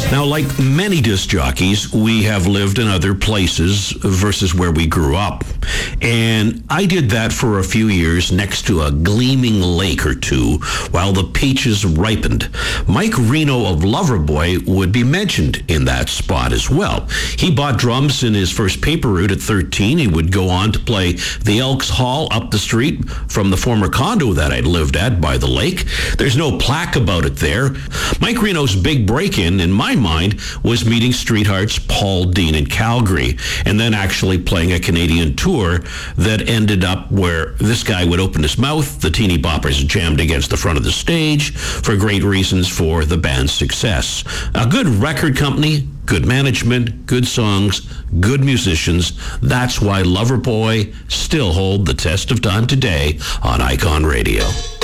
Now, like many disc jockeys, we have lived in other places versus where we grew up. And I did that for a few years next to a gleaming lake or two while the peaches ripened. Mike Reno of Loverboy would be mentioned in that spot as well. He bought drums in his first paper route at 13. He would go on to play the Elks Hall up the street from the former condo that I'd lived at by the lake. There's no plaque about it there. Mike Reno's big break-in my mind, was meeting Streetheart's Paul Dean in Calgary, and then actually playing a Canadian tour that ended up where this guy would open his mouth, the teeny boppers jammed against the front of the stage for great reasons for the band's success. A good record company, good management, good songs, good musicians. That's why Loverboy still hold the test of time today on Icon Radio.